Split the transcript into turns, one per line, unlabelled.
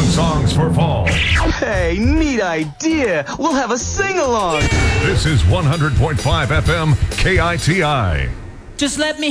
on songs for fall.
Hey, neat idea. We'll have a sing-along.
This is 100.5 FM KITI.
Just let me